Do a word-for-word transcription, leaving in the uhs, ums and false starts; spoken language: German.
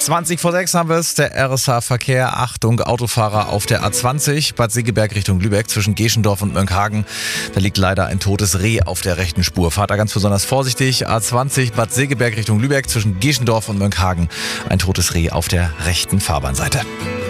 zwanzig vor sechs haben wir es, der R S H-Verkehr. Achtung, Autofahrer auf der A zwanzig, Bad Segeberg Richtung Lübeck zwischen Geschendorf und Mönckehagen. Da liegt leider ein totes Reh auf der rechten Spur. Fahrt da ganz besonders vorsichtig. A zwanzig, Bad Segeberg Richtung Lübeck zwischen Geschendorf und Mönckehagen. Ein totes Reh auf der rechten Fahrbahnseite.